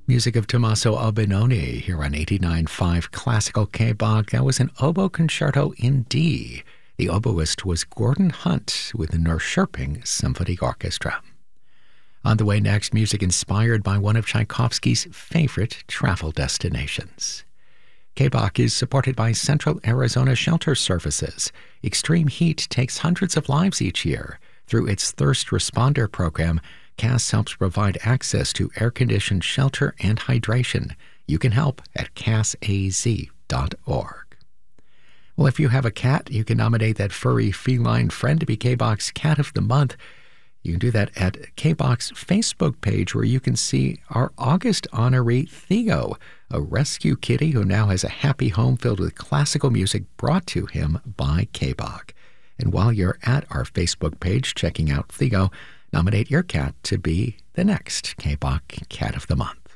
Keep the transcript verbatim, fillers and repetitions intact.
Music of Tommaso Albinoni here on eighty-nine point five Classical K-Bach. That was an oboe concerto in D. The oboist was Gordon Hunt with the Norrköping Symphony Orchestra. On the way next, music inspired by one of Tchaikovsky's favorite travel destinations. K-Bach is supported by Central Arizona Shelter Services. Extreme heat takes hundreds of lives each year. Through its Thirst Responder program, C A S helps provide access to air-conditioned shelter and hydration. You can help at casaz dot org. Well, if you have a cat, you can nominate that furry feline friend to be K-Bach's Cat of the Month. You can do that at K-Bach's Facebook page, where you can see our August honoree, Theo, a rescue kitty who now has a happy home filled with classical music brought to him by K-Bach. And while you're at our Facebook page checking out Theo, nominate your cat to be the next K-Bach Cat of the Month.